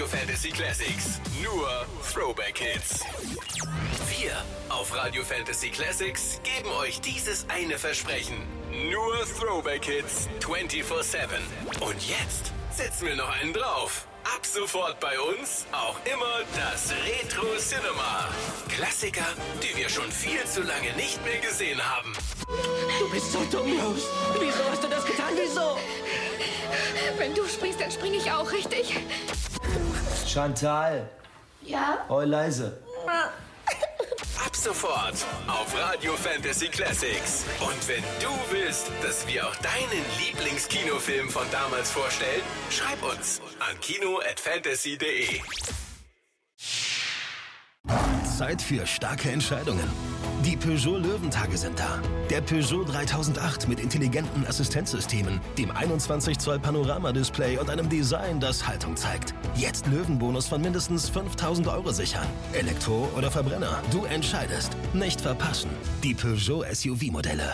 Radio Fantasy Classics. Nur Throwback Hits. Wir auf Radio Fantasy Classics geben euch dieses eine Versprechen. Nur Throwback Hits 24/7. Und jetzt setzen wir noch einen drauf. Ab sofort bei uns auch immer das Retro Cinema. Klassiker, die wir schon viel zu lange nicht mehr gesehen haben. Du bist so dumm, Rose. Wieso hast du das getan? Wieso? Wenn du springst, dann springe ich auch, richtig? Chantal. Ja? Oh, leise. Ab sofort auf Radio Fantasy Classics. Und wenn du willst, dass wir auch deinen Lieblingskinofilm von damals vorstellen, schreib uns an kino@fantasy.de. Zeit für starke Entscheidungen. Die Peugeot Löwentage sind da. Der Peugeot 3008 mit intelligenten Assistenzsystemen, dem 21 Zoll Panoramadisplay und einem Design, das Haltung zeigt. Jetzt Löwenbonus von mindestens 5.000 € sichern. Elektro oder Verbrenner, du entscheidest. Nicht verpassen. Die Peugeot SUV-Modelle.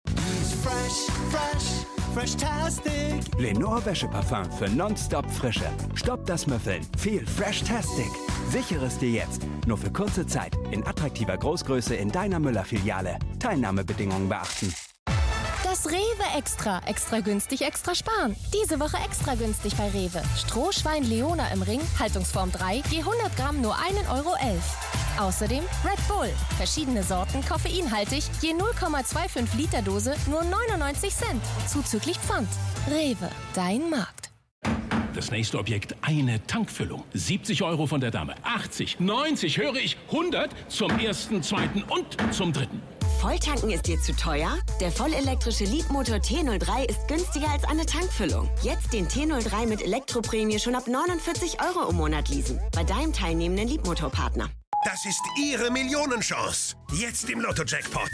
Fresh-tastic. Lenore Wäscheparfum für nonstop Frische. Stopp das Müffeln. Viel Fresh-tastic. Sichere es dir jetzt. Nur für kurze Zeit. In attraktiver Großgröße in deiner Müller-Filiale. Teilnahmebedingungen beachten. Das Rewe Extra. Extra günstig, extra sparen. Diese Woche extra günstig bei Rewe. Strohschwein Leona im Ring, Haltungsform 3, je 100 Gramm nur 1,11 €. Außerdem Red Bull. Verschiedene Sorten, koffeinhaltig, je 0,25 Liter Dose, nur 99 Cent. Zuzüglich Pfand. Rewe, dein Markt. Das nächste Objekt, eine Tankfüllung. 70 € von der Dame. 80, 90, höre ich, 100 zum ersten, zweiten und zum dritten. Volltanken ist dir zu teuer? Der vollelektrische Leapmotor T03 ist günstiger als eine Tankfüllung. Jetzt den T03 mit Elektroprämie schon ab 49 € im Monat leasen. Bei deinem teilnehmenden Leapmotor-Partner. Das ist Ihre Millionenchance. Jetzt im Lotto-Jackpot.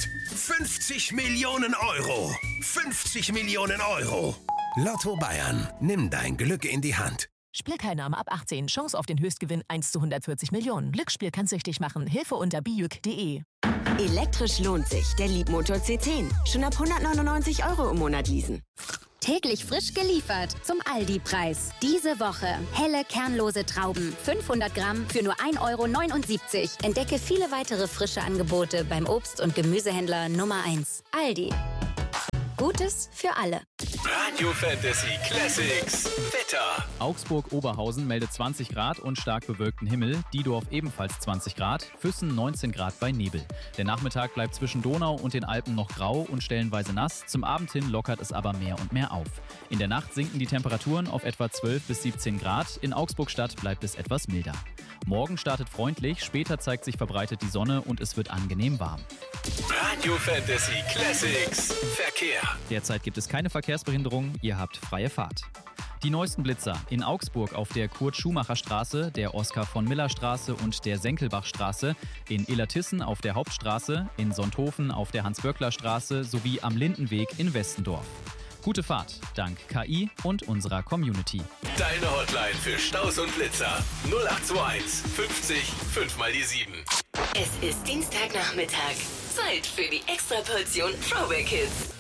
50 Millionen €. 50 Millionen €. Lotto Bayern. Nimm dein Glück in die Hand. Spielteilnahme ab 18. Chance auf den Höchstgewinn 1 zu 140 Millionen. Glücksspiel kann süchtig machen. Hilfe unter bijuk.de. Elektrisch lohnt sich. Der Leapmotor C10. Schon ab 199 € im Monat leasen. Täglich frisch geliefert zum Aldi-Preis. Diese Woche helle, kernlose Trauben. 500 Gramm für nur 1,79 €. Entdecke viele weitere frische Angebote beim Obst- und Gemüsehändler Nummer 1. Aldi. Gutes für alle. Radio Fantasy Classics Wetter. Augsburg-Oberhausen meldet 20 Grad und stark bewölkten Himmel. Diedorf ebenfalls 20 Grad. Füssen 19 Grad bei Nebel. Der Nachmittag bleibt zwischen Donau und den Alpen noch grau und stellenweise nass. Zum Abend hin lockert es aber mehr und mehr auf. In der Nacht sinken die Temperaturen auf etwa 12 bis 17 Grad. In Augsburg-Stadt bleibt es etwas milder. Morgen startet freundlich, später zeigt sich verbreitet die Sonne und es wird angenehm warm. Radio Fantasy Classics Verkehr. Derzeit gibt es keine Verkehrsbehinderung, ihr habt freie Fahrt. Die neuesten Blitzer in Augsburg auf der Kurt-Schumacher-Straße, der Oskar-von-Miller-Straße und der Senkelbach-Straße, in Illertissen auf der Hauptstraße, in Sonthofen auf der Hans-Böckler-Straße sowie am Lindenweg in Westendorf. Gute Fahrt, dank KI und unserer Community. Deine Hotline für Staus und Blitzer 0821 50 5 mal die 7. Es ist Dienstagnachmittag. Zeit für die Extraportion Throwback Hits.